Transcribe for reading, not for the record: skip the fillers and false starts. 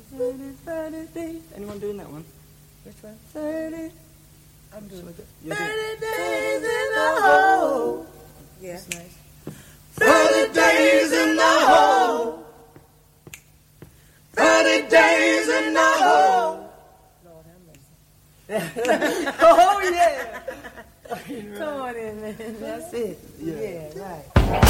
30 days. Anyone doing that one? Which one? 30. I'm doing it. 30 days in the hole. Yeah. That's nice. 30 days in the hole. 30 days in the hole. Lord have mercy. Oh, yeah. Come on in, man. That's it. Yeah. Yeah, right.